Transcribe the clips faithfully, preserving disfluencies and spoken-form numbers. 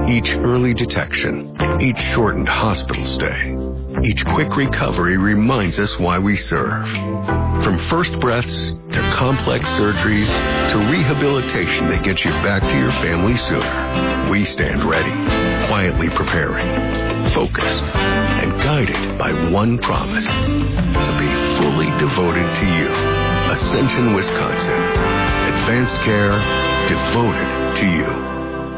Each early detection, each shortened hospital stay, each quick recovery reminds us why we serve. From first breaths to complex surgeries to rehabilitation that gets you back to your family sooner, we stand ready, quietly preparing, focused, and guided by one promise: to be fully devoted to you. Ascension, Wisconsin. Advanced care devoted to you.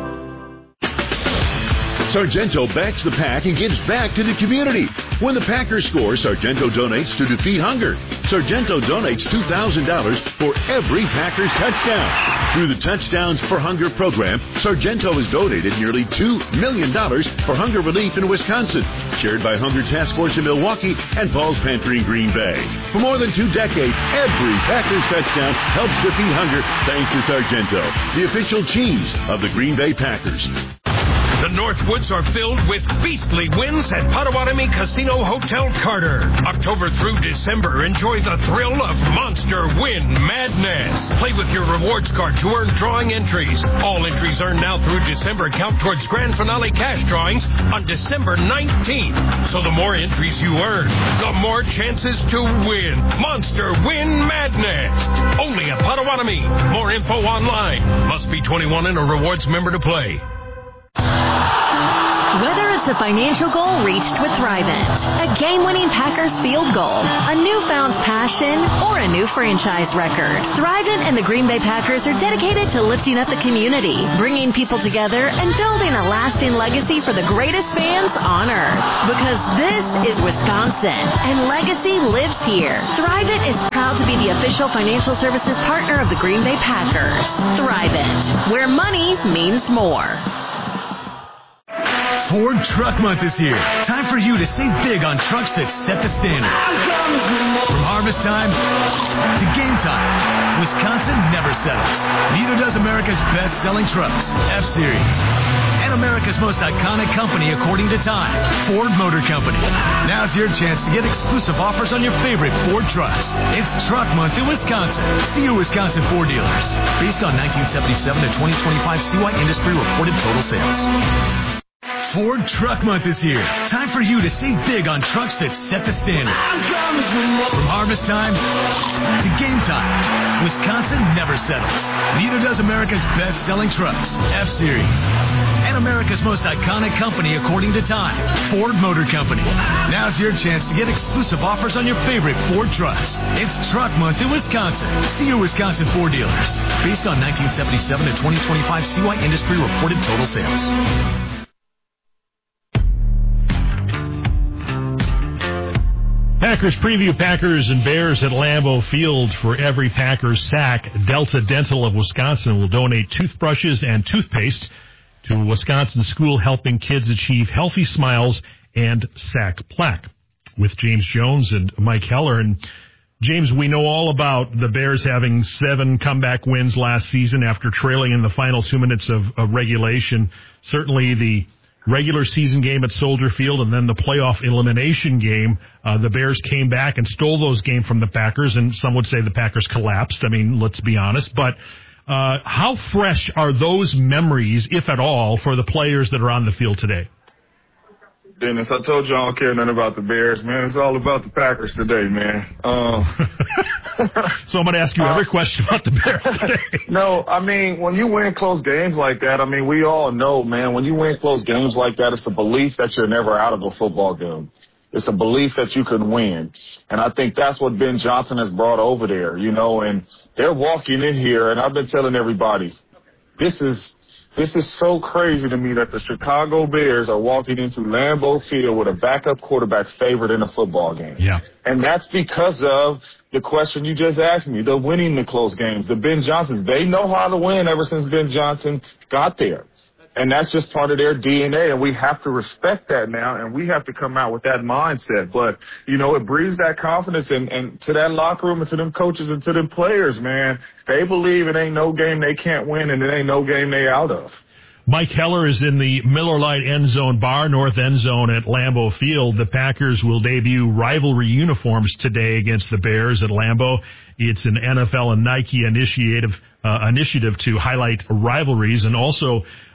Sargento backs the Pack and gives back to the community. When the Packers score, Sargento donates to defeat hunger. Sargento donates two thousand dollars for every Packers touchdown. Through the Touchdowns for Hunger program, Sargento has donated nearly two million dollars for hunger relief in Wisconsin, shared by Hunger Task Force in Milwaukee and Paul's Pantry in Green Bay. For more than two decades, every Packers touchdown helps defeat hunger thanks to Sargento, the official cheese of the Green Bay Packers. The Northwoods are filled with beastly wins at Potawatomi Casino Hotel Carter. October through December, enjoy the thrill of Monster Win Madness. Play with your rewards card to earn drawing entries. All entries earned now through December count towards grand finale cash drawings on December nineteenth. So the more entries you earn, the more chances to win. Monster Win Madness. Only at Potawatomi. More info online. Must be twenty-one and a rewards member to play. Whether it's a financial goal reached with Thrivent, a game-winning Packers field goal, a newfound passion, or a new franchise record, Thrivent and the Green Bay Packers are dedicated to lifting up the community, bringing people together, and building a lasting legacy for the greatest fans on earth. Because this is Wisconsin, and legacy lives here. Thrivent is proud to be the official financial services partner of the Green Bay Packers. Thrivent, where money means more. Ford Truck Month is here. Time for you to save big on trucks that set the standard. From harvest time to game time, Wisconsin never settles. Neither does America's best-selling trucks, F-Series. And America's most iconic company according to Time, Ford Motor Company. Now's your chance to get exclusive offers on your favorite Ford trucks. It's Truck Month in Wisconsin. See your Wisconsin Ford dealers. Based on nineteen seventy-seven to twenty twenty-five C Y Industry reported total sales. Ford Truck Month is here. Time for you to save big on trucks that set the standard. From harvest time to game time, Wisconsin never settles. Neither does America's best-selling trucks, F-Series. And America's most iconic company according to Time, Ford Motor Company. Now's your chance to get exclusive offers on your favorite Ford trucks. It's Truck Month in Wisconsin. See your Wisconsin Ford dealers. Based on nineteen seventy-seven to twenty twenty-five C Y Industry reported total sales. Packers preview. Packers and Bears at Lambeau Field. For every Packers sack, Delta Dental of Wisconsin will donate toothbrushes and toothpaste to a Wisconsin school helping kids achieve healthy smiles and sack plaque. With James Jones and Mike Heller. And James, we know all about the Bears having seven comeback wins last season after trailing in the final two minutes of, of regulation. Certainly the regular season game at Soldier Field and then the playoff elimination game, uh, the Bears came back and stole those games from the Packers, and some would say the Packers collapsed. I mean, let's be honest. But uh, how fresh are those memories, if at all, for the players that are on the field today? Dennis, I told you I don't care nothing about the Bears, man. It's all about the Packers today, man. Um, so I'm going to ask you every uh, question about the Bears today. No, I mean, when you win close games like that, I mean, we all know, man, when you win close games like that, it's the belief that you're never out of a football game. It's a belief that you can win. And I think that's what Ben Johnson has brought over there, you know, and they're walking in here, and I've been telling everybody, this is – This is so crazy to me that the Chicago Bears are walking into Lambeau Field with a backup quarterback favored in a football game. Yeah. And that's because of the question you just asked me, the winning the close games, the Ben Johnsons. They know how to win ever since Ben Johnson got there. And that's just part of their D N A, and we have to respect that now, and we have to come out with that mindset. But, you know, it breeds that confidence and, and to that locker room and to them coaches and to them players, man. They believe it ain't no game they can't win, and it ain't no game they out of. Mike Heller is in the Miller Lite end zone bar, north end zone at Lambeau Field. The Packers will debut rivalry uniforms today against the Bears at Lambeau. It's an N F L and Nike initiative, uh, initiative to highlight rivalries, and also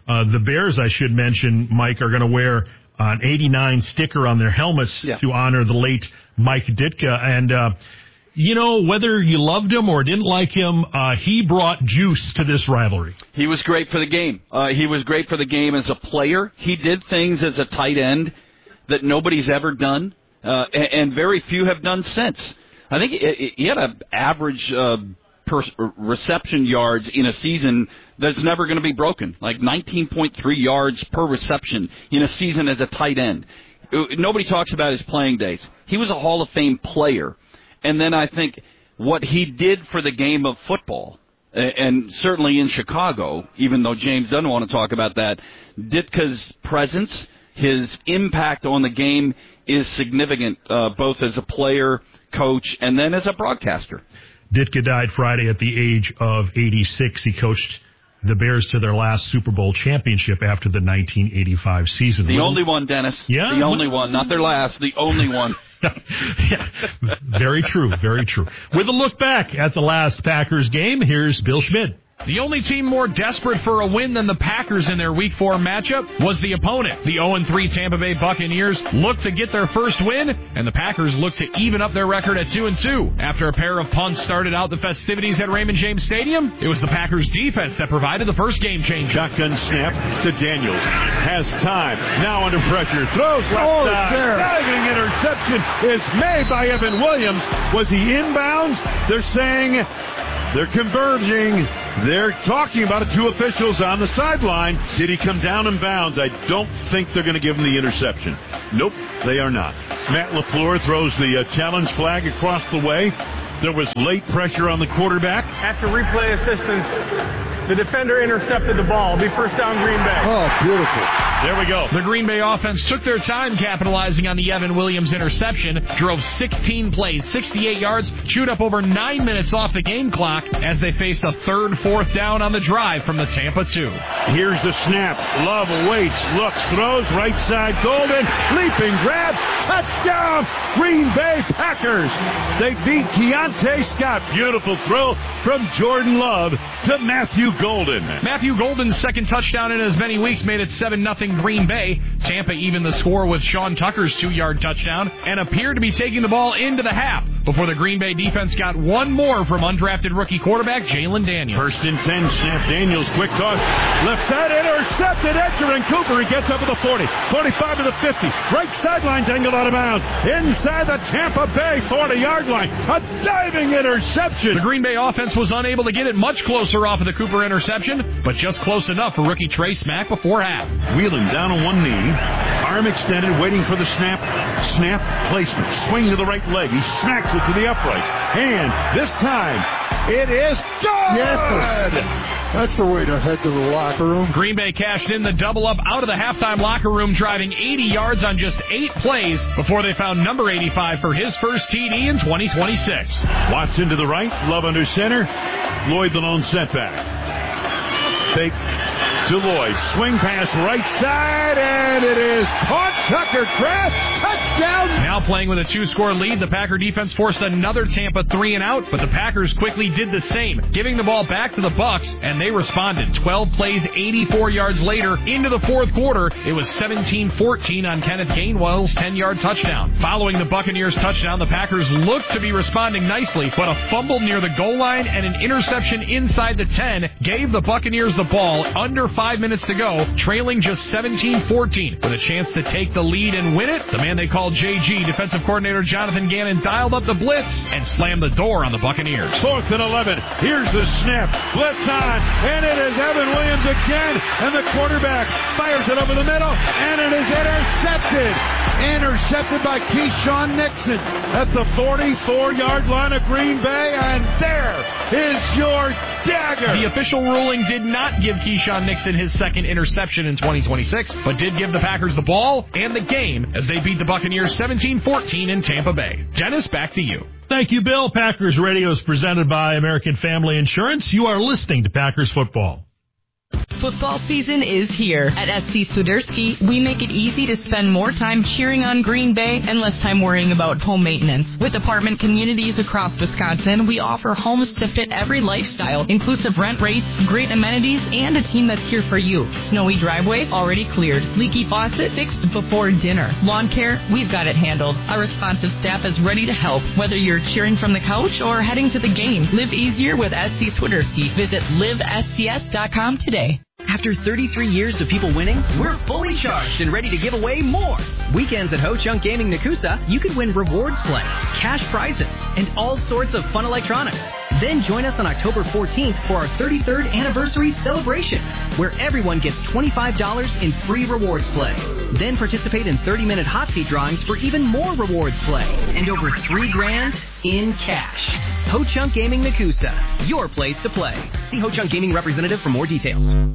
Uh, the Bears, I should mention, Mike, are going to wear an eighty-nine sticker on their helmets yeah. to honor the late Mike Ditka. And, uh, you know, whether you loved him or didn't like him, uh, he brought juice to this rivalry. He was great for the game. Uh, he was great for the game as a player. He did things as a tight end that nobody's ever done, uh, and, and very few have done since. I think he, he had an average uh, per reception yards in a season that's never going to be broken, like nineteen point three yards per reception in a season as a tight end. Nobody talks about his playing days. He was a Hall of Fame player. And then I think what he did for the game of football, and certainly in Chicago, even though James doesn't want to talk about that, Ditka's presence, his impact on the game is significant, uh, both as a player, coach, and then as a broadcaster. Ditka died Friday at the age of eighty-six. He coached the Bears to their last Super Bowl championship after the nineteen eighty-five season. The only one, Dennis. Yeah. The only one. Not their last. The only one. Yeah, very true, very true. With a look back at the last Packers game, here's Bill Schmid. The only team more desperate for a win than the Packers in their Week four matchup was the opponent. The oh and three Tampa Bay Buccaneers looked to get their first win, and the Packers looked to even up their record at two and two. After a pair of punts started out the festivities at Raymond James Stadium, it was the Packers' defense that provided the first game changer. Shotgun snap to Daniels. Has time. Now under pressure. Throws left oh, side. Diving interception is made by Evan Williams. Was he inbounds? They're saying... They're converging. They're talking about it. Two officials on the sideline. Did he come down in bounds? I don't think they're going to give him the interception. Nope, they are not. Matt LaFleur throws the uh, challenge flag across the way. There was late pressure on the quarterback. After replay assistance, the defender intercepted the ball. It'll be first down, Green Bay. Oh, beautiful. There we go. The Green Bay offense took their time capitalizing on the Evan Williams interception, drove sixteen plays, sixty-eight yards, chewed up over nine minutes off the game clock as they faced a third, fourth down on the drive from the Tampa two. Here's the snap. Love waits, looks, throws, right side, Golden, leaping grab, touchdown, Green Bay Packers. They beat Keontae Scott. Beautiful throw from Jordan Love to Matthew Golden. Matthew Golden's second touchdown in as many weeks made it seven nothing Green Bay. Tampa evened the score with Sean Tucker's two-yard touchdown and appeared to be taking the ball into the half before the Green Bay defense got one more from undrafted rookie quarterback Jalen Daniels. First and ten, snap. Daniels, quick toss. Left side, intercepted. Edger and Cooper. He gets up to the forty. forty-five to the fifty. Right sideline, dangled out of bounds. Inside the Tampa Bay forty-yard line. A diving interception. The Green Bay offense was unable to get it much closer off of the Cooper interception, but just close enough for rookie Trey Smack before half. Wheeling down on one knee. Arm extended, waiting for the snap. Snap placement. Swing to the right leg. He smacks it to the upright. And this time, it is good! Yes! That's the way to head to the locker room. Green Bay cashed in the double-up out of the halftime locker room, driving eighty yards on just eight plays before they found number eighty-five for his first T D in twenty twenty-six. Watson to the right, Love under center, Lloyd the lone setback. Fake to Lloyd. Swing pass right side, and it is caught. Tucker Kraft, touchdown. Now playing with a two-score lead, the Packer defense forced another Tampa three and out, but the Packers quickly did the same, giving the ball back to the Bucs, and they responded. twelve plays, eighty-four yards later, into the fourth quarter, it was seventeen fourteen on Kenneth Gainwell's ten-yard touchdown. Following the Buccaneers' touchdown, the Packers looked to be responding nicely, but a fumble near the goal line and an interception inside the ten gave the Buccaneers the ball under five minutes to go, trailing just seventeen fourteen. With a chance to take the lead and win it, the man they called J G, defensive coordinator Jonathan Gannon, dialed up the blitz and slammed the door on the Buccaneers. Fourth and eleven. Here's the snap. Blitz on, and it is Evan Williams again, and the quarterback fires it over the middle, and it is intercepted. Intercepted by Keyshawn Nixon at the forty-four-yard line of Green Bay, and there is your dagger. The official ruling did not give Keyshawn Nixon his second interception in twenty twenty-six, but did give the Packers the ball and the game as they beat the Buccaneers seventeen fourteen in Tampa Bay. Dennis, back to you. Thank you, Bill. Packers Radio is presented by American Family Insurance. You are listening to Packers Football. Football season is here. At S C Swiderski, we make it easy to spend more time cheering on Green Bay and less time worrying about home maintenance. With apartment communities across Wisconsin, we offer homes to fit every lifestyle, inclusive rent rates, great amenities, and a team that's here for you. Snowy driveway already cleared. Leaky faucet fixed before dinner. Lawn care, we've got it handled. Our responsive staff is ready to help. Whether you're cheering from the couch or heading to the game, live easier with S C Swiderski. Visit live S C S dot com today. After thirty-three years of people winning, we're fully charged and ready to give away more. Weekends at Ho Chunk Gaming Nakusa, you can win rewards play, cash prizes, and all sorts of fun electronics. Then join us on October fourteenth for our thirty-third anniversary celebration, where everyone gets twenty-five dollars in free rewards play. Then participate in thirty-minute hot seat drawings for even more rewards play, and over three grand in cash. Ho Chunk Gaming Nakusa, your place to play. See Ho Chunk Gaming representative for more details.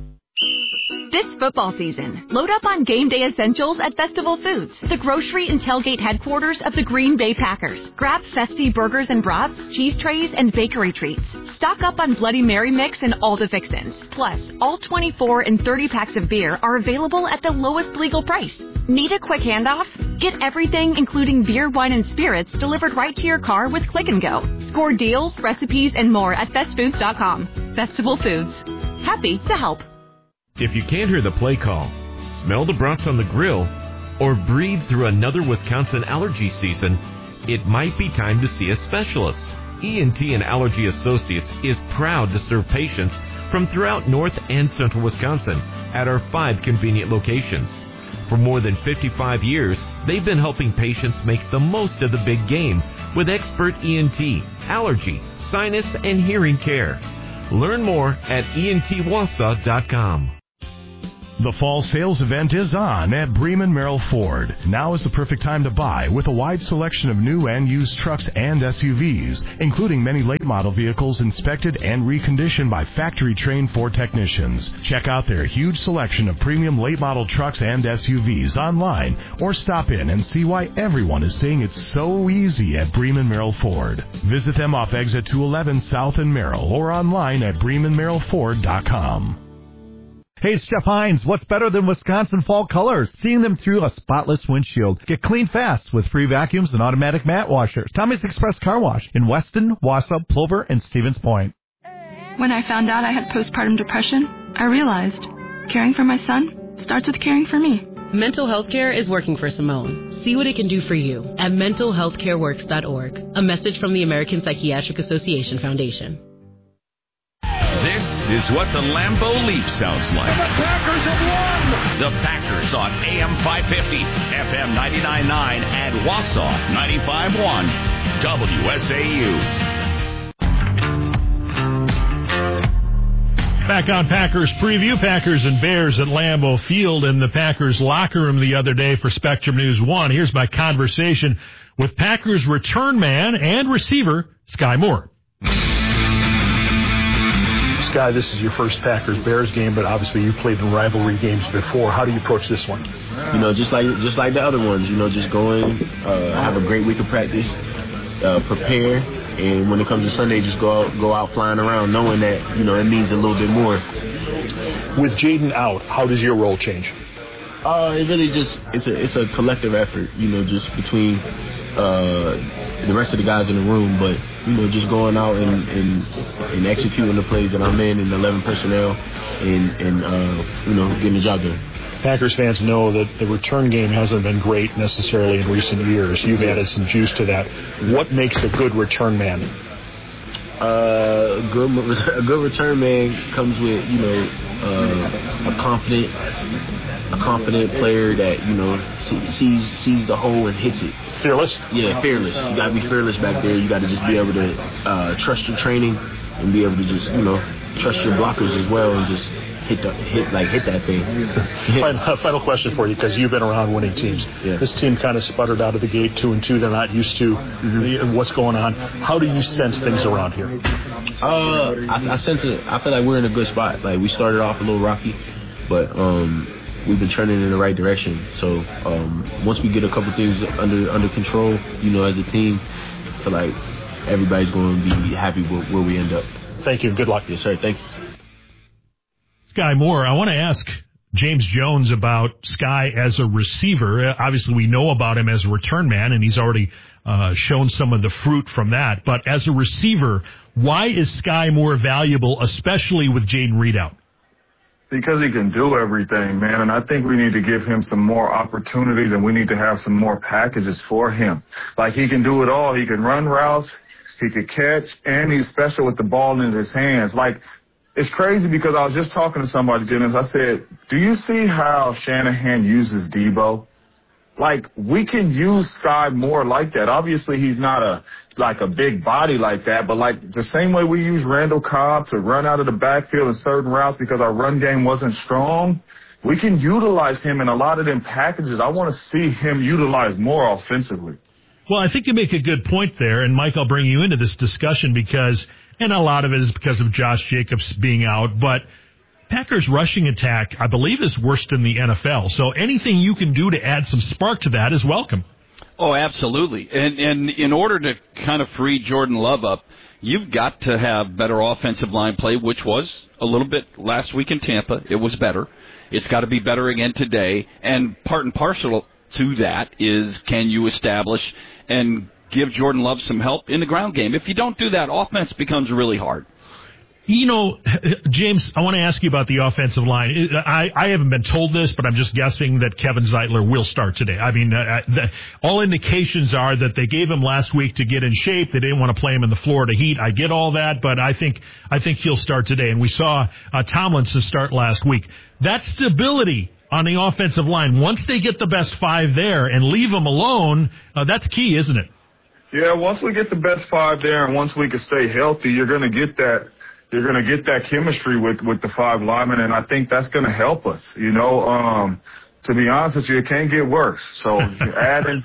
This football season, load up on game day essentials at Festival Foods, the grocery and tailgate headquarters of the Green Bay Packers. Grab festy burgers and brats, cheese trays, and bakery treats. Stock up on Bloody Mary mix and all the fixins. Plus, all twenty-four and thirty packs of beer are available at the lowest legal price. Need a quick handoff? Get everything, including beer, wine, and spirits, delivered right to your car with Click and Go. Score deals, recipes, and more at fest foods dot com. Festival Foods. Happy to help. If you can't hear the play call, smell the brats on the grill, or breathe through another Wisconsin allergy season, it might be time to see a specialist. E N T and Allergy Associates is proud to serve patients from throughout North and Central Wisconsin at our five convenient locations. For more than fifty-five years, they've been helping patients make the most of the big game with expert E N T, allergy, sinus, and hearing care. Learn more at E N T wasa dot com. The fall sales event is on at Bremen Merrill Ford. Now is the perfect time to buy with a wide selection of new and used trucks and S U Vs, including many late model vehicles inspected and reconditioned by factory-trained Ford technicians. Check out their huge selection of premium late model trucks and S U Vs online or stop in and see why everyone is saying it's so easy at Bremen Merrill Ford. Visit them off Exit two eleven South in Merrill or online at bremen merrill ford dot com. Hey, it's Jeff Hines. What's better than Wisconsin fall colors? Seeing them through a spotless windshield. Get clean fast with free vacuums and automatic mat washers. Tommy's Express Car Wash in Weston, Wausau, Plover, and Stevens Point. When I found out I had postpartum depression, I realized caring for my son starts with caring for me. Mental health care is working for Simone. See what it can do for you at mental health care works dot org. A message from the American Psychiatric Association Foundation. This is what the Lambeau Leap sounds like. And the Packers have won! The Packers on A M five fifty, F M ninety-nine point nine, and Wausau ninety-five point one, W S A U. Back on Packers preview, Packers and Bears at Lambeau Field in the Packers locker room the other day for Spectrum News one. Here's my conversation with Packers return man and receiver, Sky Moore. Sky, this is your first Packers-Bears game, but obviously you played in rivalry games before. How do you approach this one? You know, just like just like the other ones, you know, just going, uh, have a great week of practice, uh, prepare, and when it comes to Sunday, just go out, go out flying around knowing that, you know, it means a little bit more. With Jaden out, how does your role change? Uh, it really just, it's a it's a collective effort, you know, just between uh, the rest of the guys in the room, but, you know, just going out and, and, and executing the plays that I'm in and eleven personnel and, and uh, you know, getting the job done. Packers fans know that the return game hasn't been great necessarily in recent years. You've added some juice to that. What makes a good return man? Uh, a good, a good return man comes with, you know, uh, a confident, a confident player that, you know, sees sees the hole and hits it. Fearless? Yeah, fearless. You got to be fearless back there. You got to just be able to uh, trust your training and be able to just, you know, trust your blockers as well and just hit the hit like hit that thing. final, final question for you, because you've been around winning teams. Yeah. This team kind of sputtered out of the gate two and two. They're not used to mm-hmm. what's going on. How do you sense things around here? Uh, I, I sense it. I feel like we're in a good spot. Like we started off a little rocky, but um, we've been trending in the right direction. So um, once we get a couple things under under control, you know, as a team, I feel like everybody's going to be happy with where we end up. Thank you. Good luck. Yes, sir. Thank you. Sky Moore, I want to ask James Jones about Sky as a receiver. Uh, obviously, we know about him as a return man, and he's already uh, shown some of the fruit from that. But as a receiver, why is Sky more valuable, especially with Jaden Reed out? Because he can do everything, man, and I think we need to give him some more opportunities, and we need to have some more packages for him. Like, he can do it all. He can run routes, he can catch, and he's special with the ball in his hands. Like, it's crazy because I was just talking to somebody, Dennis. I said, do you see how Shanahan uses Debo? Like, we can use Sky more like that. Obviously, he's not a like a big body like that, but like the same way we use Randall Cobb to run out of the backfield in certain routes because our run game wasn't strong, we can utilize him in a lot of them packages. I want to see him utilized more offensively. Well, I think you make a good point there, and Mike, I'll bring you into this discussion because, and a lot of it is because of Josh Jacobs being out, but Packers rushing attack, I believe, is worse than the N F L. So anything you can do to add some spark to that is welcome. Oh, absolutely. And and in order to kind of free Jordan Love up, you've got to have better offensive line play, which was a little bit last week in Tampa. It was better. It's got to be better again today. And part and parcel to that is, can you establish and give Jordan Love some help in the ground game? If you don't do that, offense becomes really hard. You know, James, I want to ask you about the offensive line. I, I haven't been told this, but I'm just guessing that Kevin Zeitler will start today. I mean, uh, the, all indications are that they gave him last week to get in shape. They didn't want to play him in the Florida Heat. I get all that, but I think I think he'll start today. And we saw uh, Tomlinson start last week. That stability on the offensive line, once they get the best five there and leave them alone, uh, that's key, isn't it? Yeah, once we get the best five there and once we can stay healthy, you're going to get that. You're going to get that chemistry with, with the five linemen, and I think that's going to help us. You know, um, to be honest with you, it can't get worse. So adding,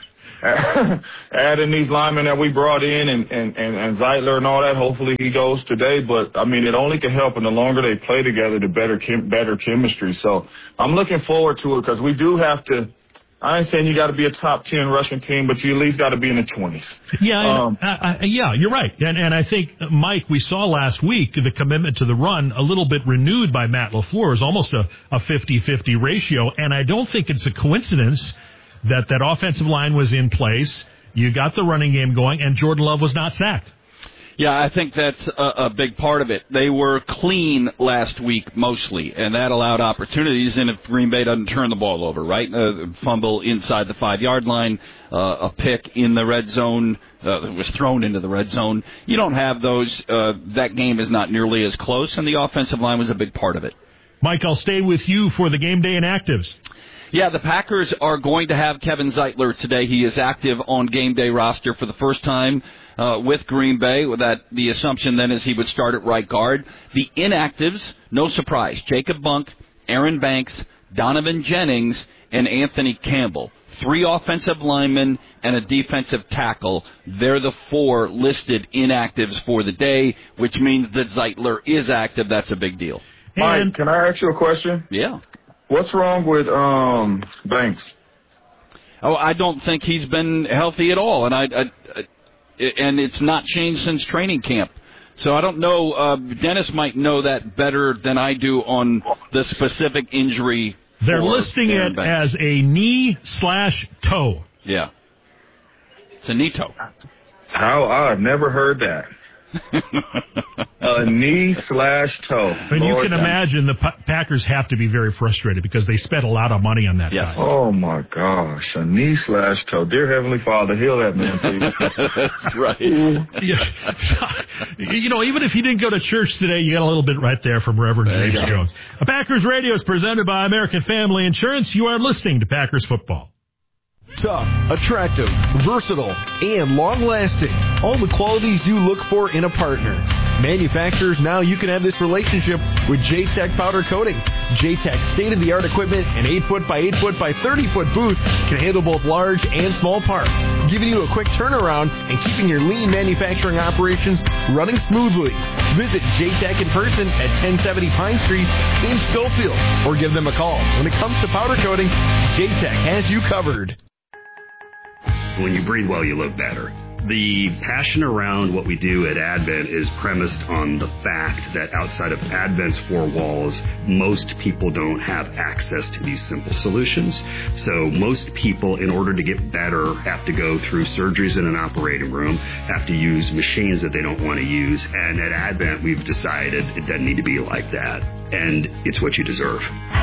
adding these linemen that we brought in and, and, and, and Zeitler and all that, hopefully he goes today. But, I mean, it only can help, and the longer they play together, the better chem- better chemistry. So I'm looking forward to it because we do have to – I ain't saying you got to be a top ten rushing team, but you at least got to be in the twenties. Yeah, um, I, I, yeah, you're right. And, and I think, Mike, we saw last week the commitment to the run a little bit renewed by Matt LaFleur is almost a, a fifty-fifty ratio. And I don't think it's a coincidence that that offensive line was in place. You got the running game going, and Jordan Love was not sacked. Yeah, I think that's a, a big part of it. They were clean last week mostly, and that allowed opportunities. And if Green Bay doesn't turn the ball over, right, uh, fumble inside the five-yard line, uh, a pick in the red zone uh, that was thrown into the red zone, you don't have those. Uh, that game is not nearly as close, and the offensive line was a big part of it. Mike, I'll stay with you for the game day inactives. Yeah, the Packers are going to have Kevin Zeitler today. He is active on game day roster for the first time uh, with Green Bay. That the assumption then is he would start at right guard. The inactives, no surprise, Jacob Bunk, Aaron Banks, Donovan Jennings, and Anthony Campbell. Three offensive linemen and a defensive tackle. They're the four listed inactives for the day, which means that Zeitler is active. That's a big deal. Mike, can I ask you a question? Yeah. What's wrong with um, Banks? Oh, I don't think he's been healthy at all, and I, I, I and it's not changed since training camp. So I don't know. Uh, Dennis might know that better than I do on the specific injury. They're listing it Banks. as a knee slash toe. Yeah, it's a knee toe. How I've never heard that. A knee slash toe. And you can imagine the pa- Packers have to be very frustrated because they spent a lot of money on that. Yes. Guy. Oh my gosh, a knee slash toe. Dear Heavenly Father, heal that man, please. That's right. Yeah. You know, even if you didn't go to church today, you got a little bit right there from Reverend there James Jones. A Packers Radio is presented by American Family Insurance. You are listening to Packers Football. Tough, attractive, versatile, and long-lasting. All the qualities you look for in a partner. Manufacturers, now you can have this relationship with J-Tech Powder Coating. J-Tech's state-of-the-art equipment and eight foot by eight foot by thirty foot booth can handle both large and small parts, giving you a quick turnaround and keeping your lean manufacturing operations running smoothly. Visit J-Tech in person at ten seventy Pine Street in Schofield, or give them a call. When it comes to powder coating, J-Tech has you covered. When you breathe well, you look better. The passion around what we do at Advent is premised on the fact that outside of Advent's four walls, most people don't have access to these simple solutions. So most people, in order to get better, have to go through surgeries in an operating room, have to use machines that they don't want to use. And at Advent, we've decided it doesn't need to be like that. And it's what you deserve.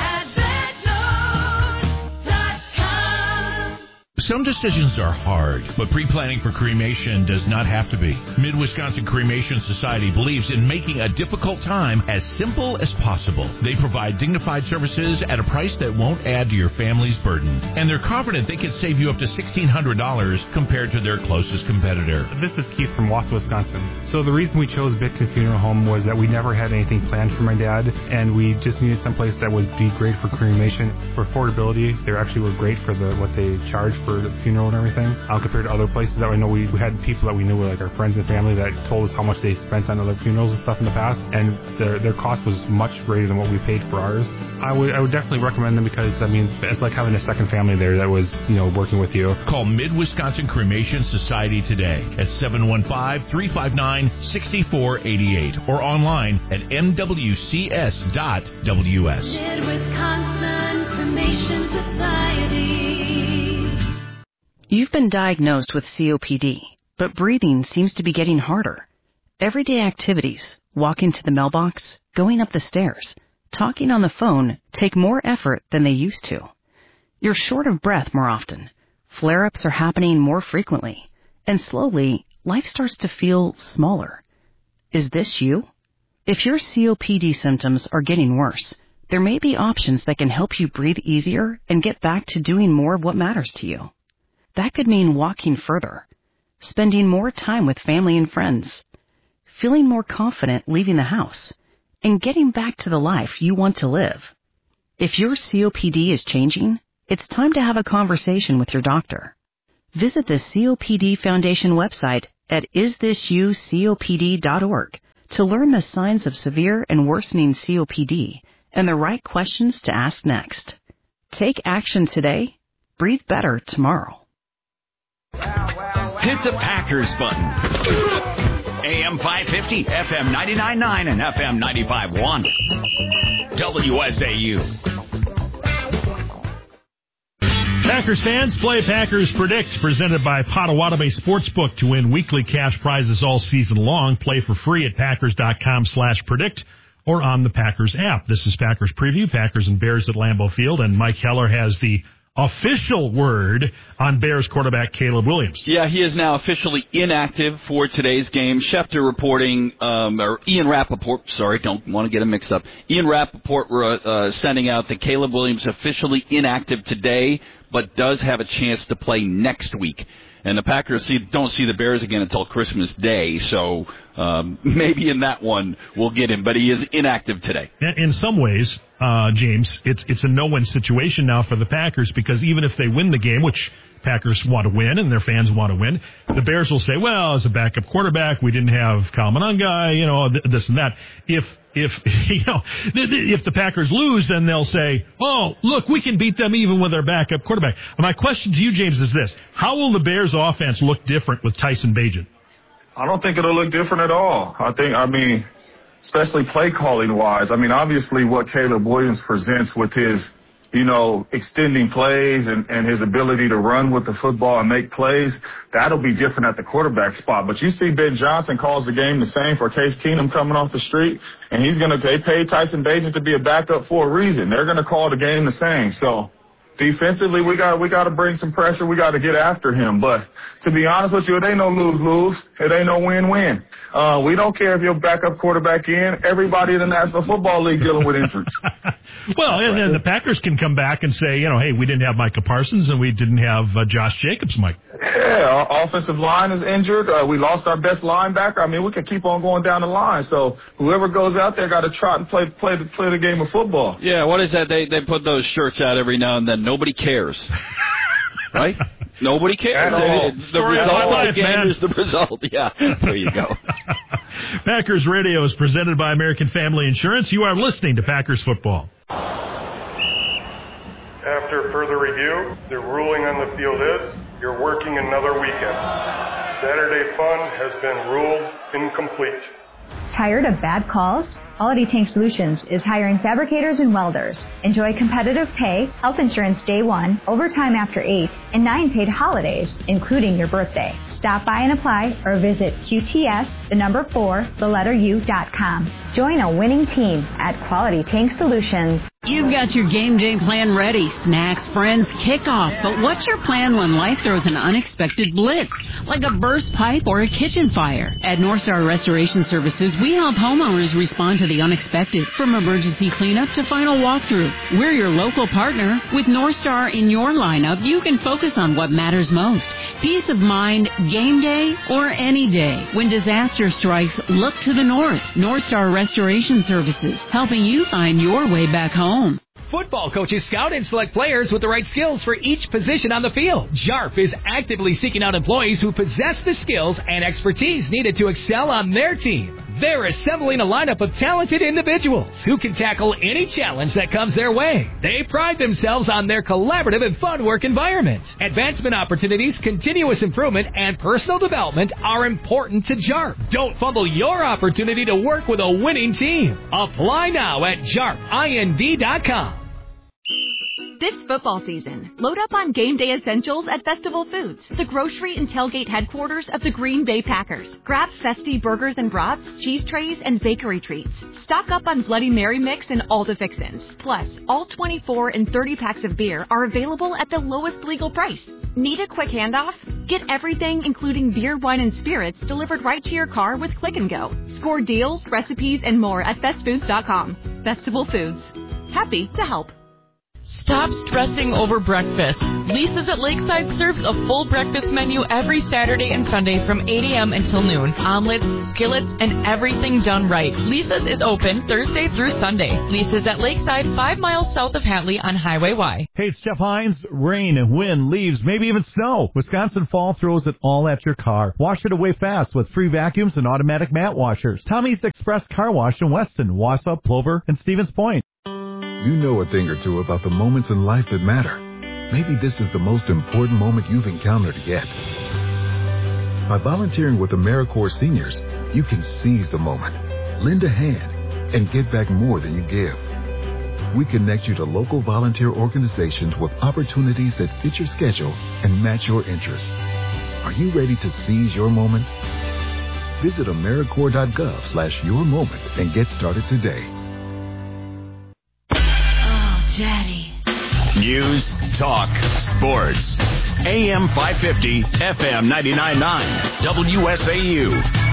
Some decisions are hard, but pre-planning for cremation does not have to be. Mid-Wisconsin Cremation Society believes in making a difficult time as simple as possible. They provide dignified services at a price that won't add to your family's burden. And they're confident they can save you up to sixteen hundred dollars compared to their closest competitor. This is Keith from Wausau, Wisconsin. So the reason we chose Bitkin Funeral Home was that we never had anything planned for my dad, and we just needed someplace that would be great for cremation. For affordability, they actually were great for the what they charge for the funeral and everything, uh, compared to other places that I know we, we had people that we knew were like our friends and family that told us how much they spent on other funerals and stuff in the past, and their their cost was much greater than what we paid for ours. I would I would definitely recommend them because, I mean, it's like having a second family there that was, you know, working with you. Call Mid-Wisconsin Cremation Society today at seven one five, three five nine, six four eight eight or online at m w c s dot w s. Mid-Wisconsin Cremation Society. You've been diagnosed with C O P D, but breathing seems to be getting harder. Everyday activities, walking to the mailbox, going up the stairs, talking on the phone take more effort than they used to. You're short of breath more often. Flare-ups are happening more frequently. And slowly, life starts to feel smaller. Is this you? If your C O P D symptoms are getting worse, there may be options that can help you breathe easier and get back to doing more of what matters to you. That could mean walking further, spending more time with family and friends, feeling more confident leaving the house, and getting back to the life you want to live. If your C O P D is changing, it's time to have a conversation with your doctor. Visit the C O P D Foundation website at is this you C O P D dot org to learn the signs of severe and worsening C O P D and the right questions to ask next. Take action today. Breathe better tomorrow. Hit the Packers button. A M five fifty, F M ninety-nine point nine, and F M ninety-five point one. W S A U. Packers fans, play Packers Predict, presented by Potawatomi Sportsbook to win weekly cash prizes all season long. Play for free at packers.com slash predict or on the Packers app. This is Packers Preview, Packers and Bears at Lambeau Field, and Mike Heller has the official word on Bears quarterback Caleb Williams. Yeah, he is now officially inactive for today's game. Schefter reporting, um, or Ian Rappaport, sorry, don't want to get him mixed up. Ian Rappaport uh, sending out that Caleb Williams officially inactive today, but does have a chance to play next week. And the Packers see, don't see the Bears again until Christmas Day, so um, maybe in that one we'll get him. But he is inactive today. In some ways, uh, James, it's it's a no-win situation now for the Packers because even if they win the game, which Packers want to win and their fans want to win, the Bears will say, well, as a backup quarterback, we didn't have Kyle Monangai, you know, th- this and that. If If you know, if the Packers lose, then they'll say, "Oh, look, we can beat them even with our backup quarterback." My question to you, James, is this: how will the Bears' offense look different with Tyson Bagent? I don't think it'll look different at all. I think, I mean, especially play calling wise. I mean, obviously, what Caleb Williams presents with his, you know, extending plays and, and his ability to run with the football and make plays, that'll be different at the quarterback spot. But you see Ben Johnson calls the game the same for Case Keenum coming off the street, and he's going to, they paid Tyson Bagent to be a backup for a reason. They're going to call the game the same. So defensively, we got we got to bring some pressure. We got to get after him. But to be honest with you, it ain't no lose-lose. It ain't no win-win. Uh, we don't care if you're backup quarterback in. Everybody in the National Football League dealing with injuries. Well, and, and the Packers can come back and say, you know, hey, we didn't have Micah Parsons and we didn't have uh, Josh Jacobs, Mike. Yeah, our offensive line is injured. Uh, we lost our best linebacker. I mean, we can keep on going down the line. So whoever goes out there got to trot and play play the, play the game of football. Yeah, what is that? They they put those shirts out every now and then. Nobody cares. Right? Nobody cares. It's the Story result of my life, of the game man. is the result. Yeah, there you go. Packers Radio is presented by American Family Insurance. You are listening to Packers Football. After further review, the ruling on the field is you're working another weekend. Saturday fun has been ruled incomplete. Tired of bad calls? Quality Tank Solutions is hiring fabricators and welders. Enjoy competitive pay, health insurance day one, overtime after eight, and nine paid holidays, including your birthday. Stop by and apply or visit Q T S, the number four, the letter U dot com. Join a winning team at Quality Tank Solutions. You've got your game day plan ready. Snacks, friends, kickoff. But what's your plan when life throws an unexpected blitz, like a burst pipe or a kitchen fire? At North Star Restoration Services, we help homeowners respond to the unexpected, from emergency cleanup to final walkthrough. We're your local partner. With North Star in your lineup, you can focus on what matters most. Peace of mind, game day, or any day. When disaster strikes, look to the north. North Star Restoration Services, helping you find your way back home. Football coaches scout and select players with the right skills for each position on the field. J A R F is actively seeking out employees who possess the skills and expertise needed to excel on their team. They're assembling a lineup of talented individuals who can tackle any challenge that comes their way. They pride themselves on their collaborative and fun work environment. Advancement opportunities, continuous improvement, and personal development are important to J A R F. Don't fumble your opportunity to work with a winning team. Apply now at J A R F Ind dot com. This football season, load up on game day essentials at Festival Foods, the grocery and tailgate headquarters of the Green Bay Packers. Grab festy burgers and brats, cheese trays, and bakery treats. Stock up on Bloody Mary mix and all the fixins. Plus, all twenty-four and thirty packs of beer are available at the lowest legal price. Need a quick handoff? Get everything, including beer, wine, and spirits, delivered right to your car with Click and Go. Score deals, recipes, and more at fest foods dot com. Festival Foods. Happy to help. Stop stressing over breakfast. Lisa's at Lakeside serves a full breakfast menu every Saturday and Sunday from eight a.m. until noon. Omelets, skillets, and everything done right. Lisa's is open Thursday through Sunday. Lisa's at Lakeside, five miles south of Hatley on Highway Y. Hey, it's Jeff Hines. Rain and wind, leaves, maybe even snow. Wisconsin Fall throws it all at your car. Wash it away fast with free vacuums and automatic mat washers. Tommy's Express Car Wash in Weston, Wausau, Plover, and Stevens Point. You know a thing or two about the moments in life that matter. Maybe this is the most important moment you've encountered yet. By volunteering with AmeriCorps Seniors, you can seize the moment, lend a hand, and get back more than you give. We connect you to local volunteer organizations with opportunities that fit your schedule and match your interests. Are you ready to seize your moment? Visit AmeriCorps.gov slash your moment and get started today. Daddy. News, talk, sports. A M five fifty, F M ninety-nine point nine, W S A U.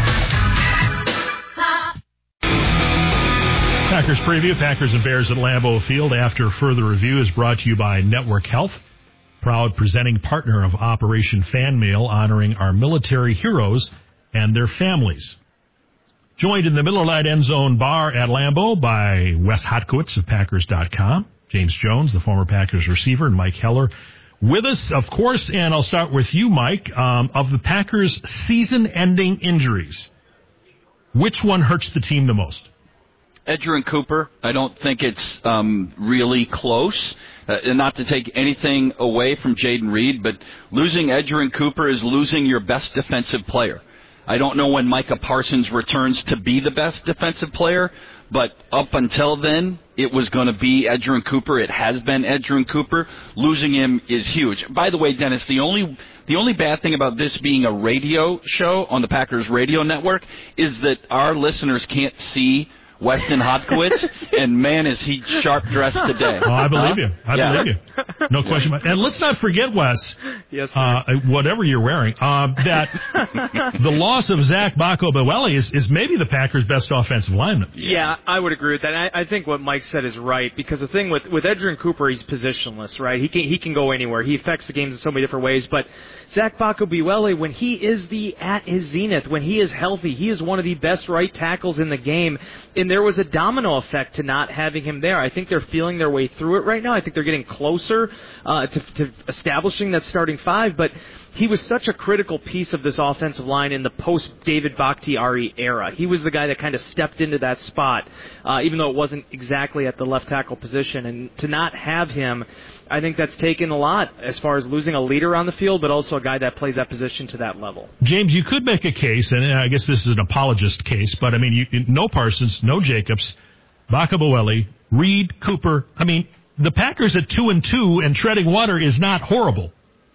Packers preview, Packers and Bears at Lambeau Field after further review is brought to you by Network Health, proud presenting partner of Operation Fan Mail, honoring our military heroes and their families. Joined in the Miller Lite End Zone Bar at Lambeau by Wes Hotkowitz of Packers dot com. James Jones, the former Packers receiver, and Mike Heller with us, of course. And I'll start with you, Mike. Um, of the Packers' season-ending injuries, which one hurts the team the most? Edgerrin Cooper. I don't think it's um, really close. Uh, and not to take anything away from Jaden Reed, but losing Edgerrin Cooper is losing your best defensive player. I don't know when Micah Parsons returns to be the best defensive player, but up until then, it was going to be Edgerrin Cooper. It has been Edgerrin Cooper. Losing him is huge. By the way, Dennis, the only the only bad thing about this being a radio show on the Packers radio network is that our listeners can't see Weston Hotkowitz, and man, is he sharp dressed today. Oh, I believe you. I yeah. believe you. No question about it. And let's not forget, Wes, yes, sir. Uh, whatever you're wearing, uh, that the loss of Zach Bako-Bewele is, is maybe the Packers' best offensive lineman. Yeah, I would agree with that. I, I think what Mike said is right, because the thing with, with Edgerrin Cooper, he's positionless, right? He can, he can go anywhere. He affects the games in so many different ways, but Zach Bako-Bewele, when he is the at his zenith, when he is healthy, he is one of the best right tackles in the game. In there was a domino effect to not having him there. I think they're feeling their way through it right now. I think they're getting closer uh, to, to establishing that starting twenty-five, but he was such a critical piece of this offensive line in the post-David Bakhtiari era. He was the guy that kind of stepped into that spot, uh, even though it wasn't exactly at the left tackle position. And to not have him, I think that's taken a lot as far as losing a leader on the field, but also a guy that plays that position to that level. James, you could make a case, and I guess this is an apologist case, but I mean, you, no Parsons, no Jacobs, Bakabaweli, Reed, Cooper. I mean, the Packers at two and two and treading water is not horrible.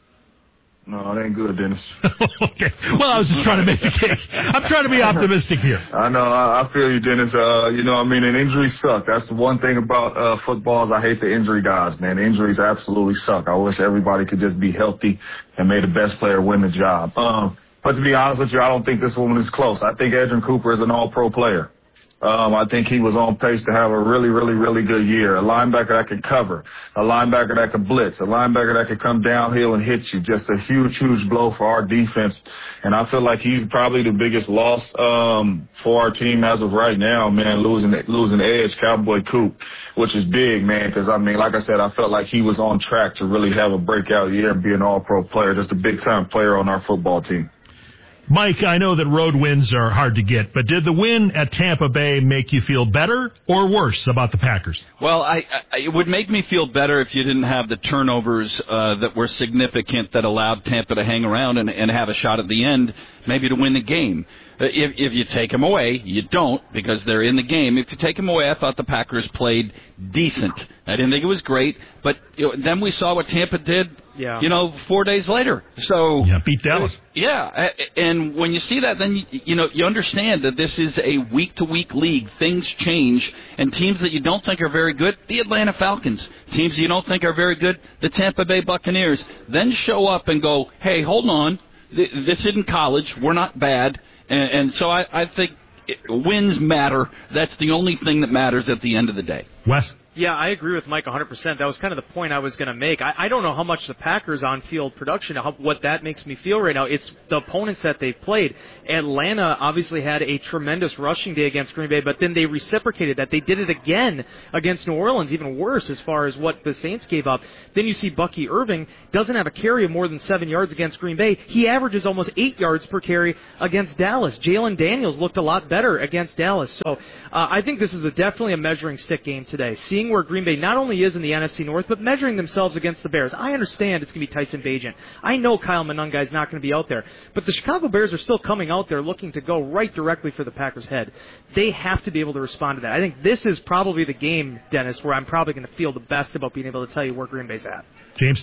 No, it ain't good, Dennis. Okay. Well, I was just trying to make a case. I'm trying to be optimistic here. I know. I, I feel you, Dennis. Uh, you know, I mean, and injuries suck. That's the one thing about uh, football is I hate the injury guys, man. Injuries absolutely suck. I wish everybody could just be healthy and may the best player win the job. Um, but to be honest with you, I don't think this one is close. I think Edgerrin Cooper is an all-pro player. Um, I think he was on pace to have a really, really, really good year. A linebacker that could cover, a linebacker that could blitz, a linebacker that could come downhill and hit you. Just a huge, huge blow for our defense. And I feel like he's probably the biggest loss um, for our team as of right now, man, losing losing edge, Cowboy Coop, which is big, man, because, I mean, like I said, I felt like he was on track to really have a breakout year and be an all-pro player, just a big-time player on our football team. Mike, I know that road wins are hard to get, but did the win at Tampa Bay make you feel better or worse about the Packers? Well, I, I, it would make me feel better if you didn't have the turnovers uh, that were significant that allowed Tampa to hang around and, and have a shot at the end, maybe to win the game. If, if you take them away, you don't, because they're in the game. If you take them away, I thought the Packers played decent. I didn't think it was great, but you know, then we saw what Tampa did, yeah. you know, four days later. So yeah, beat Dallas. Yeah, and when you see that, then, you, you know, you understand that this is a week-to-week league. Things change, and teams that you don't think are very good, the Atlanta Falcons. Teams you don't think are very good, the Tampa Bay Buccaneers, then show up and go, hey, hold on, this isn't college. We're not bad. And, and so I, I think it, wins matter. That's the only thing that matters at the end of the day. Wes? Yeah, I agree with Mike one hundred percent. That was kind of the point I was going to make. I, I don't know how much the Packers' on-field production, how, what that makes me feel right now. It's the opponents that they've played. Atlanta obviously had a tremendous rushing day against Green Bay, but then they reciprocated that. They did it again against New Orleans, even worse as far as what the Saints gave up. Then you see Bucky Irving doesn't have a carry of more than seven yards against Green Bay. He averages almost eight yards per carry against Dallas. Jalen Daniels looked a lot better against Dallas. So uh, I think this is a, definitely a measuring stick game today. Seeing where Green Bay not only is in the N F C North, but measuring themselves against the Bears. I understand it's going to be Tyson Bagent. I know Kyle Monangai is not going to be out there. But the Chicago Bears are still coming out there looking to go right directly for the Packers' head. They have to be able to respond to that. I think this is probably the game, Dennis, where I'm probably going to feel the best about being able to tell you where Green Bay's at. James?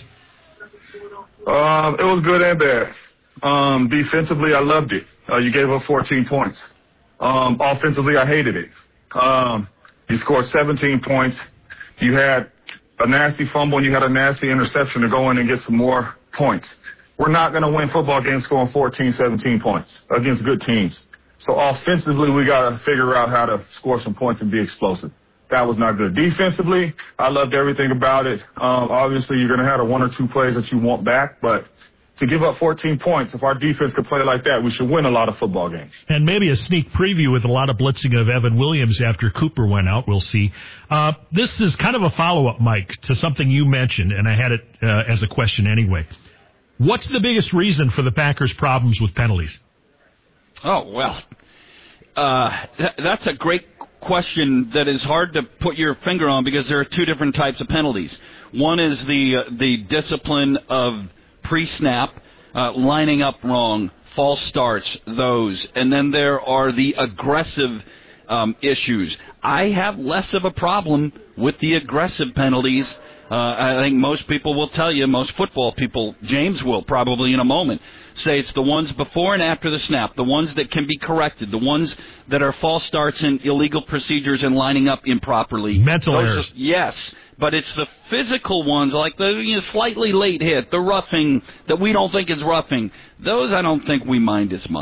Um, it was good and bad. Um, defensively, I loved it. Uh, you gave up fourteen points. Um, offensively, I hated it. Um, you scored seventeen points. You had a nasty fumble and you had a nasty interception to go in and get some more points. We're not going to win football games scoring fourteen, seventeen points against good teams. So offensively, we got to figure out how to score some points and be explosive. That was not good. Defensively, I loved everything about it. Um, obviously, you're going to have a one or two plays that you want back, but to give up fourteen points, if our defense could play like that, we should win a lot of football games. And maybe a sneak preview with a lot of blitzing of Evan Williams after Cooper went out. We'll see. Uh, this is kind of a follow-up, Mike, to something you mentioned, and I had it uh, as a question anyway. What's the biggest reason for the Packers' problems with penalties? Oh, well, uh, th- that's a great question that is hard to put your finger on because there are two different types of penalties. One is the uh, the discipline of pre-snap, uh, lining up wrong, false starts, those. And then there are the aggressive um, issues. I have less of a problem with the aggressive penalties. Uh, I think most people will tell you, most football people, James will probably in a moment, say it's the ones before and after the snap, the ones that can be corrected, the ones that are false starts and illegal procedures and lining up improperly. Mental Those errors. Are, yes. But it's the physical ones, like the you know, slightly late hit, the roughing that we don't think is roughing. Those I don't think we mind as much.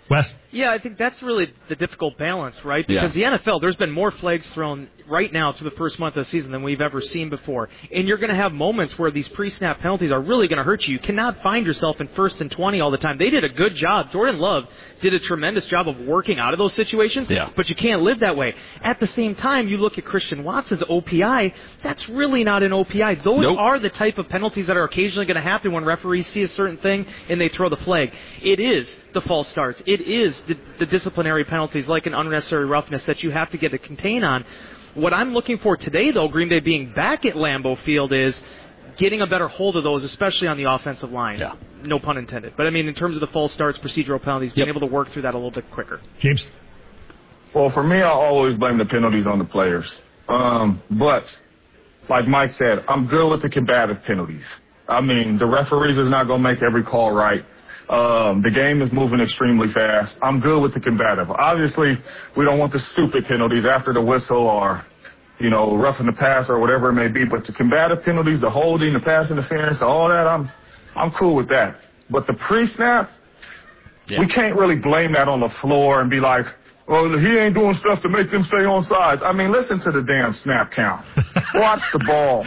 Wes? Yeah, I think that's really the difficult balance, right? Because Yeah. the N F L, there's been more flags thrown right now through the first month of the season than we've ever seen before. And you're going to have moments where these pre-snap penalties are really going to hurt you. You cannot find yourself in first and twenty all the time. They did a good job. Jordan Love did a tremendous job of working out of those situations, Yeah. but you can't live that way. At the same time, you look at Christian Watson's O P I, that's really not an O P I. Those Nope. are the type of penalties that are occasionally going to happen when referees see a certain thing and they throw the flag. It is the false starts. It is the, the disciplinary penalties like an unnecessary roughness that you have to get a contain on. What I'm looking for today, though, Green Bay being back at Lambeau Field, is getting a better hold of those, especially on the offensive line. Yeah. No pun intended. But, I mean, in terms of the false starts, procedural penalties, being able to work through that a little bit quicker. James? Well, for me, I always blame the penalties on the players. Um, but, like Mike said, I'm good with the combative penalties. I mean, the referees is not going to make every call right. Um, the game is moving extremely fast. I'm good with the combative. Obviously, we don't want the stupid penalties after the whistle or, you know, roughing the pass or whatever it may be. But the combative penalties, the holding, the pass interference, all that, I'm I'm cool with that. But the pre-snap, yeah. we can't really blame that on the floor and be like, well, he ain't doing stuff to make them stay on sides. I mean, listen to the damn snap count. Watch the ball.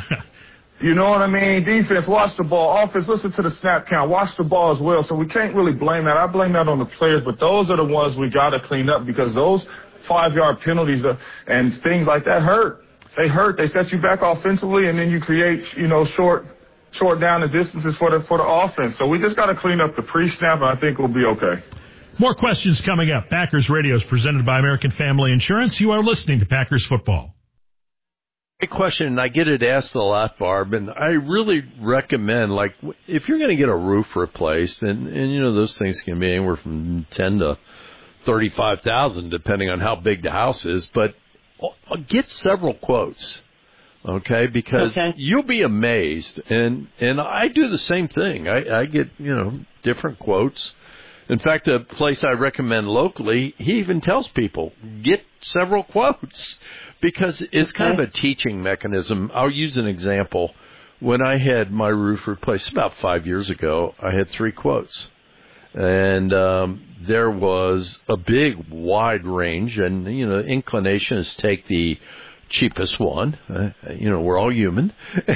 You know what I mean? Defense, watch the ball. Offense, listen to the snap count. Watch the ball as well. So we can't really blame that. I blame that on the players, but those are the ones we got to clean up because those five-yard penalties are, and things like that hurt. They hurt. They set you back offensively, and then you create, you know, short short down the distances for the for the offense. So we just got to clean up the pre-snap, and I think we'll be okay. More questions coming up. Packers Radio is presented by American Family Insurance. You are listening to Packers Football. Great question, and I get it asked a lot, Barb, and I really recommend, like, if you're going to get a roof replaced, and, and, you know, those things can be anywhere from ten to thirty-five thousand, depending on how big the house is, but get several quotes, okay, because okay. you'll be amazed, and, and I do the same thing. I, I get, you know, different quotes. In fact, a place I recommend locally, he even tells people, get several quotes. Because it's kind of a teaching mechanism. I'll use an example. When I had my roof replaced about five years ago, I had three quotes. And um, there was a big, wide range. And, you know, inclination is take the cheapest one. Uh, you know, we're all human.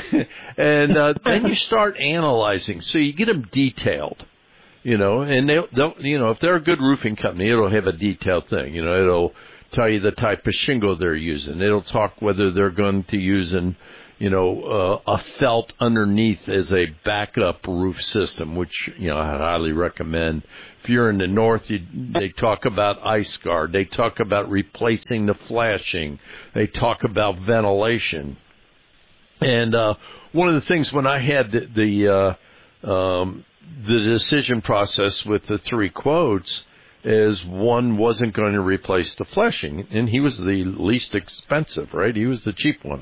and uh, then you start analyzing. So you get them detailed. You know, and they'll, they'll, you know, if they're a good roofing company, it'll have a detailed thing. You know, it'll tell you the type of shingle they're using. It'll talk whether they're going to use an, you know, uh, a felt underneath as a backup roof system, which, you know, I highly recommend. If you're in the north, you, they talk about ice guard. They talk about replacing the flashing. They talk about ventilation. And uh, one of the things when I had the the, uh, um, the decision process with the three quotes is one wasn't going to replace the flashing, and he was the least expensive, right? He was the cheap one.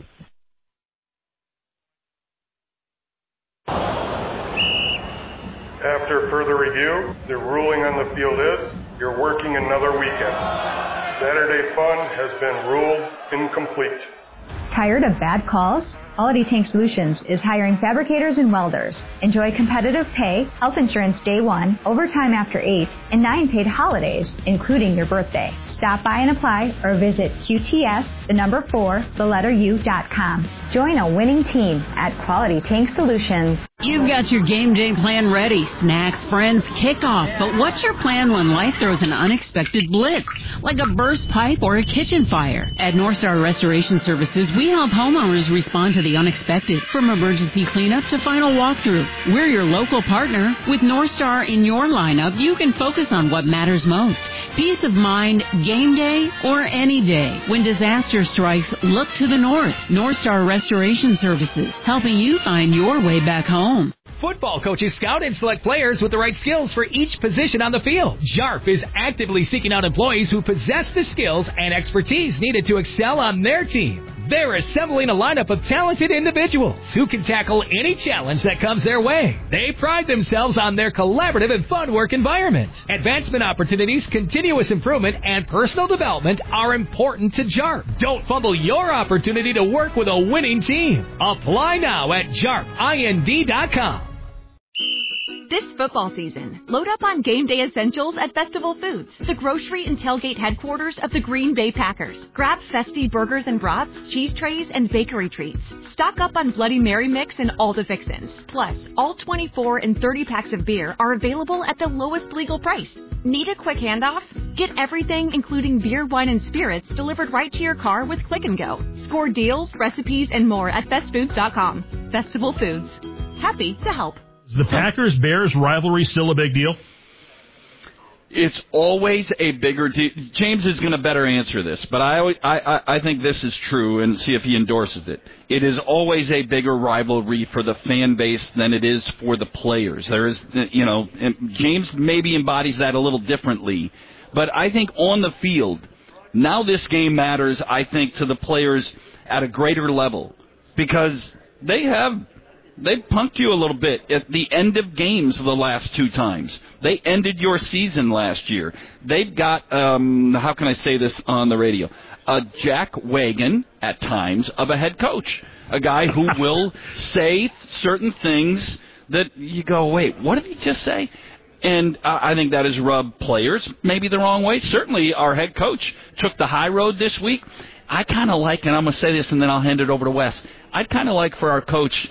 After further review, the ruling on the field is you're working another weekend. Saturday fun has been ruled incomplete. Tired of bad calls? Quality Tank Solutions is hiring fabricators and welders. Enjoy competitive pay, health insurance day one, overtime after eight, and nine paid holidays, including your birthday. Stop by and apply or visit Q T S, the number four, the letter U dot com. Join a winning team at Quality Tank Solutions. You've got your game day plan ready. Snacks, friends, kickoff. But what's your plan when life throws an unexpected blitz, like a burst pipe or a kitchen fire? At North Star Restoration Services, we help homeowners respond to the unexpected, from emergency cleanup to final walkthrough. We're your local partner. With North Star in your lineup, you can focus on what matters most. Peace of mind, game day, or any day. When disaster strikes, look to the north. North Star Restoration Services, helping you find your way back home. Football coaches scout and select players with the right skills for each position on the field. J A R F is actively seeking out employees who possess the skills and expertise needed to excel on their team. They're assembling a lineup of talented individuals who can tackle any challenge that comes their way. They pride themselves on their collaborative and fun work environment. Advancement opportunities, continuous improvement, and personal development are important to J A R F. Don't fumble your opportunity to work with a winning team. Apply now at J A R F I N D dot com. This football season, load up on game day essentials at Festival Foods, the grocery and tailgate headquarters of the Green Bay Packers. Grab festy burgers and brats, cheese trays, and bakery treats. Stock up on Bloody Mary mix and all the fixins. Plus, all twenty-four and thirty packs of beer are available at the lowest legal price. Need a quick handoff? Get everything, including beer, wine, and spirits, delivered right to your car with Click and Go. Score deals, recipes, and more at fest foods dot com. Festival Foods. Happy to help. Is the Packers-Bears rivalry still a big deal? It's always a bigger deal. James is going to better answer this, but I, always, I, I, I think this is true, and see if he endorses it. It is always a bigger rivalry for the fan base than it is for the players. There is, you know, and James maybe embodies that a little differently, but I think on the field, now this game matters, I think, to the players at a greater level, because they have... They punked you a little bit at the end of games the last two times. They ended your season last year. They've got, um, how can I say this on the radio, a jack wagon at times of a head coach, a guy who will say certain things that you go, wait, what did he just say? And uh, I think that has rubbed players maybe the wrong way. Certainly our head coach took the high road this week. I kind of like, and I'm going to say this and then I'll hand it over to Wes, I'd kind of like for our coach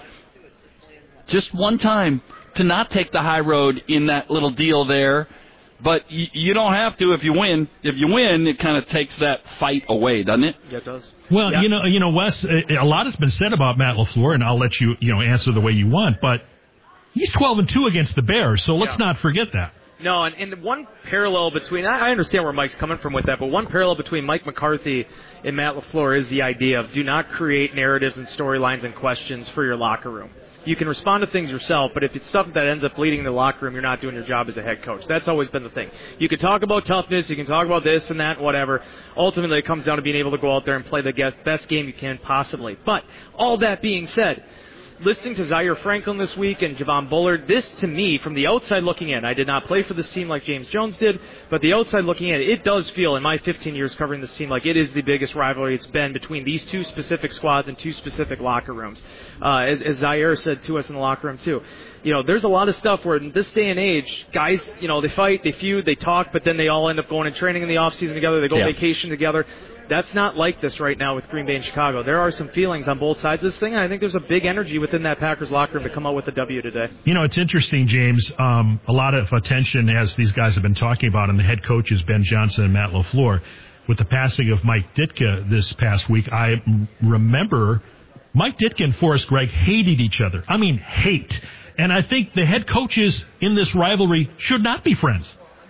just one time to not take the high road in that little deal there. But y- you don't have to if you win. If you win, it kind of takes that fight away, doesn't it? Yeah, it does. Well, yeah. you know, you know, Wes, a lot has been said about Matt LaFleur, and I'll let you, you know, answer the way you want, but he's twelve and two against the Bears, so let's yeah. not forget that. No, and, and one parallel between, I understand where Mike's coming from with that, but one parallel between Mike McCarthy and Matt LaFleur is the idea of do not create narratives and storylines and questions for your locker room. You can respond to things yourself, but if it's stuff that ends up leading in the locker room, you're not doing your job as a head coach. That's always been the thing. You can talk about toughness, you can talk about this and that, whatever. Ultimately, it comes down to being able to go out there and play the best game you can possibly. But all that being said, listening to Zaire Franklin this week and Javon Bullard, this to me, from the outside looking in, I did not play for this team like James Jones did, but the outside looking in, it does feel, in my fifteen years covering this team, like it is the biggest rivalry it's been between these two specific squads and two specific locker rooms. Uh, as, as Zaire said to us in the locker room, too. You know, there's a lot of stuff where in this day and age, guys, you know, they fight, they feud, they talk, but then they all end up going and training in the offseason together, they go yeah. vacation together. That's not like this right now with Green Bay and Chicago. There are some feelings on both sides of this thing, and I think there's a big energy within that Packers locker room to come out with a W today. You know, it's interesting, James. Um, a lot of attention, as these guys have been talking about, and the head coaches, Ben Johnson and Matt LaFleur, with the passing of Mike Ditka this past week. I remember Mike Ditka and Forrest Gregg hated each other. I mean, hate. And I think the head coaches in this rivalry should not be friends.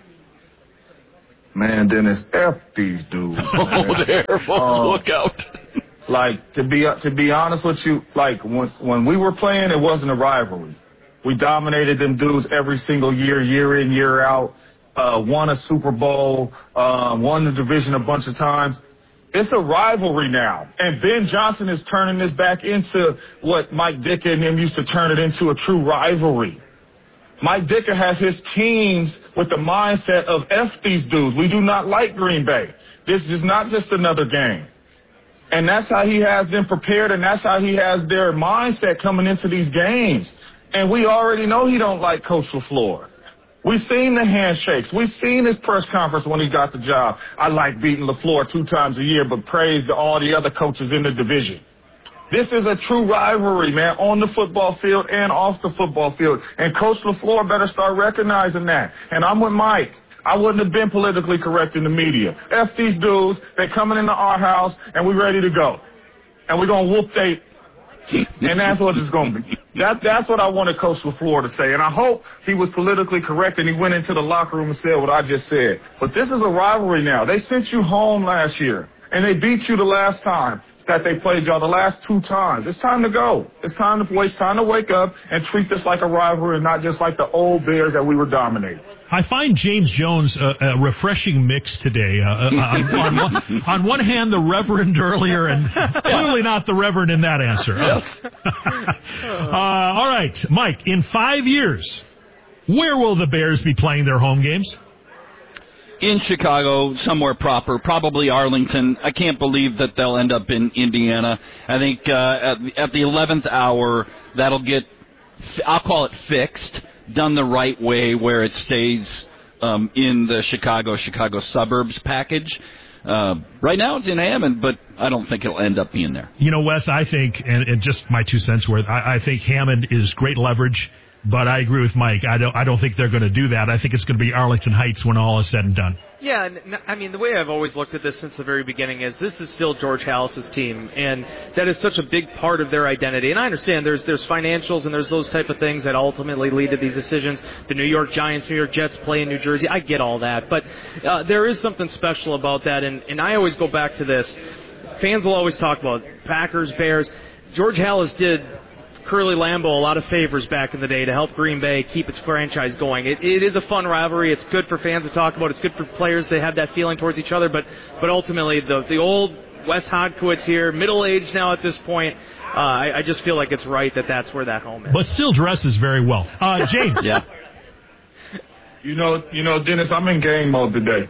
Man, Dennis, F these dudes. Oh, there, um, look out. Like, to be to be honest with you, like, when, when we were playing, it wasn't a rivalry. We dominated them dudes every single year, year in, year out, uh, won a Super Bowl, uh, won the division a bunch of times. It's a rivalry now. And Ben Johnson is turning this back into what Mike Ditka and them used to turn it into, a true rivalry. Mike Ditka has his teams with the mindset of F these dudes. We do not like Green Bay. This is not just another game. And that's how he has them prepared, and that's how he has their mindset coming into these games. And we already know he don't like Coach LaFleur. We've seen the handshakes. We've seen his press conference when he got the job. I like beating LaFleur two times a year, but praise to all the other coaches in the division. This is a true rivalry, man, on the football field and off the football field. And Coach LaFleur better start recognizing that. And I'm with Mike. I wouldn't have been politically correct in the media. F these dudes, they're coming into our house, and we're ready to go. And we're going to whoop they. And that's what it's going to be. That, that's what I wanted Coach LaFleur to say. And I hope he was politically correct and he went into the locker room and said what I just said. But this is a rivalry now. They sent you home last year, and they beat you the last time that they played y'all, the last two times. It's time to go. It's time to waste time to wake up and treat this like a rivalry and not just like the old Bears that we were dominating. I find James Jones a, a refreshing mix today. Uh, uh, on, on, one, on one hand, the Reverend earlier, and clearly not the Reverend in that answer. Yes. uh, all right, Mike, in five years, where will the Bears be playing their home games? In Chicago, somewhere proper, probably Arlington. I can't believe that they'll end up in Indiana. I think uh, at, at the eleventh hour, that'll get, I'll call it fixed. done the right way where it stays um, in the Chicago, Chicago suburbs package. Uh, right now it's in Hammond, but I don't think it'll end up being there. You know, Wes, I think, and, and just my two cents worth, I, I think Hammond is great leverage, but I agree with Mike. I don't, I don't think they're going to do that. I think it's going to be Arlington Heights when all is said and done. Yeah, and I mean, the way I've always looked at this since the very beginning is this is still George Halas's team, and that is such a big part of their identity. And I understand there's there's financials and there's those type of things that ultimately lead to these decisions. The New York Giants, New York Jets play in New Jersey. I get all that, but uh, there is something special about that, and, and I always go back to this. Fans will always talk about Packers, Bears. George Halas did Curly Lambeau a lot of favors back in the day to help Green Bay keep its franchise going. It, it is a fun rivalry. It's good for fans to talk about. It's good for players to have that feeling towards each other. But but ultimately, the the old Wes Hodkiewicz here, middle-aged now at this point, uh, I, I just feel like it's right that that's where that home is. But still dresses very well. Uh, James. Yeah. You know, you know, Dennis, I'm in game mode today.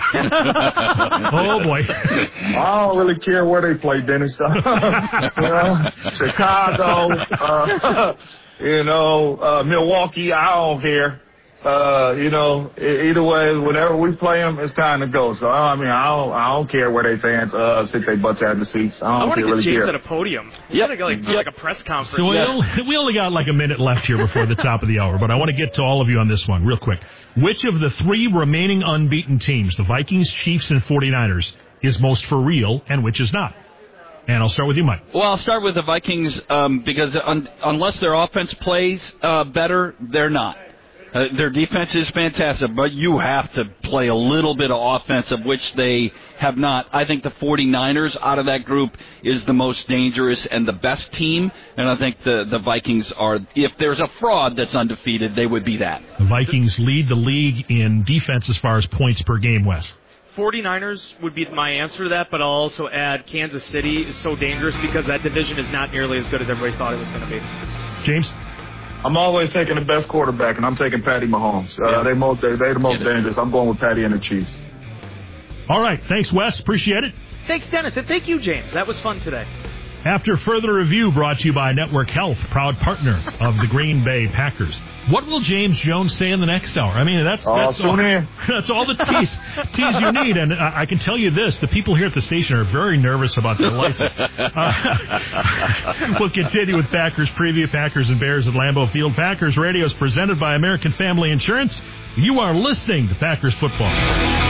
Oh, boy. I don't really care where they play, Dennis. you know, Chicago, uh, you know, uh, Milwaukee, I don't care. Uh, you know, either way, whenever we play them, it's time to go. So, I mean, I don't, I don't care where they fans uh, sit their butts at the seats. I, don't I want to get really James care. at a podium. Yep. You got to like, do like a press conference. So we, only, we only got like a minute left here before the top of the hour, but I want to get to all of you on this one real quick. Which of the three remaining unbeaten teams, the Vikings, Chiefs, and forty-niners, is most for real and which is not? And I'll start with you, Mike. Well, I'll start with the Vikings um, because un- unless their offense plays uh, better, they're not. Uh, their defense is fantastic, but you have to play a little bit of offense, of which they have not. I think the forty-niners out of that group is the most dangerous and the best team, and I think the, the Vikings are, if there's a fraud that's undefeated, they would be that. The Vikings lead the league in defense as far as points per game, Wes. forty-niners would be my answer to that, but I'll also add Kansas City is so dangerous because that division is not nearly as good as everybody thought it was going to be. James? I'm always taking the best quarterback, and I'm taking Patty Mahomes. Uh, yeah. they most, they, they're the most yeah. dangerous. I'm going with Patty and the Chiefs. All right. Thanks, Wes. Appreciate it. Thanks, Dennis, and thank you, James. That was fun today. After further review brought to you by Network Health, proud partner of the Green Bay Packers. What will James Jones say in the next hour? I mean, that's that's, oh, all, that's all the tease, tease you need. And I, I can tell you this, the people here at the station are very nervous about their license. Uh, we'll continue with Packers preview, Packers and Bears at Lambeau Field. Packers Radio is presented by American Family Insurance. You are listening to Packers Football.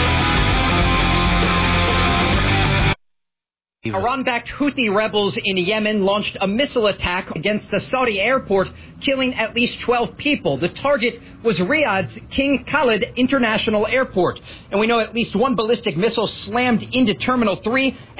Iran-backed Houthi rebels in Yemen launched a missile attack against a Saudi airport, killing at least twelve people. The target was Riyadh's King Khalid International Airport. And we know at least one ballistic missile slammed into Terminal three.